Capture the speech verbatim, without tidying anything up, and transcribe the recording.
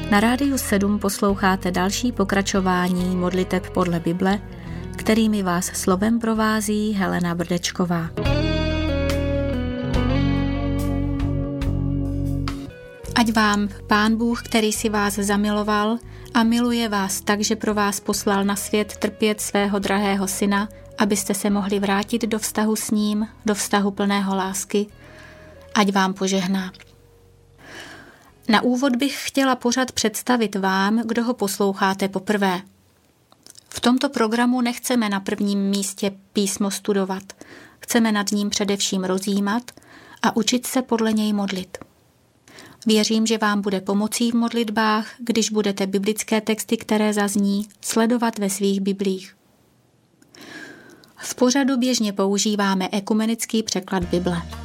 Na Rádiu sedm posloucháte další pokračování modliteb podle Bible, kterými vás slovem provází Helena Brdečková. Ať vám Pán Bůh, který si vás zamiloval a miluje vás tak, že pro vás poslal na svět trpět svého drahého syna, abyste se mohli vrátit do vztahu s ním, do vztahu plného lásky, ať vám požehná. Na úvod bych chtěla pořad představit vám, kdo ho posloucháte poprvé. V tomto programu nechceme na prvním místě písmo studovat, chceme nad ním především rozjímat a učit se podle něj modlit. Věřím, že vám bude pomocí v modlitbách, když budete biblické texty, které zazní, sledovat ve svých biblích. V pořadu běžně používáme ekumenický překlad Bible.